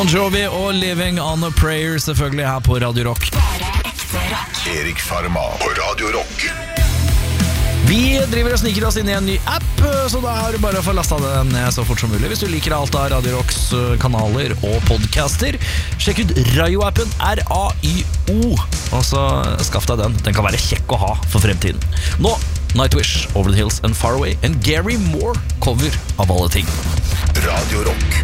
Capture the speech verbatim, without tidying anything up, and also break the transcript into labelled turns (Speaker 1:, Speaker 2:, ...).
Speaker 1: Bon Jovi og Living on a Prayer selvfølgelig her på Radio Rock.
Speaker 2: Erik Pharma på Radio Rock.
Speaker 1: Vi driver og sniker oss inn i en ny app, så da er det bare å få lastet den ned så fort som mulig. Hvis du liker alt av Radio Rocks kanaler og podcaster, sjekk ut Rayo-appen, R A Y O, og så skaff deg den. Den kan være kjekk å ha for fremtiden. Nå, Nightwish, Over the Hills and Far Away, en Gary Moore cover av alle ting.
Speaker 2: Radio Rock.